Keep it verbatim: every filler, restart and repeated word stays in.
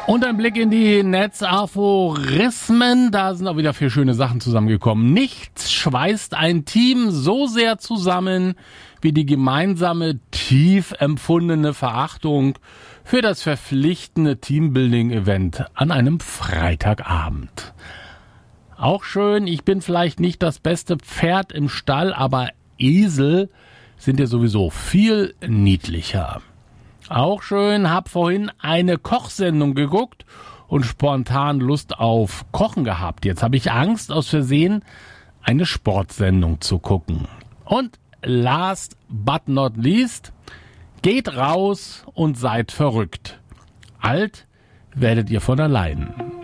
Und ein Blick in die Netzaphorismen. Da sind auch wieder vier schöne Sachen zusammengekommen. Nichts schweißt ein Team so sehr zusammen wie die gemeinsame, tief empfundene Verachtung für das verpflichtende Teambuilding-Event an einem Freitagabend. Auch schön, ich bin vielleicht nicht das beste Pferd im Stall, aber Esel sind ja sowieso viel niedlicher. Auch schön, hab vorhin eine Kochsendung geguckt und spontan Lust auf Kochen gehabt. Jetzt habe ich Angst, aus Versehen eine Sportsendung zu gucken. Und last but not least, geht raus und seid verrückt. Alt werdet ihr von allein.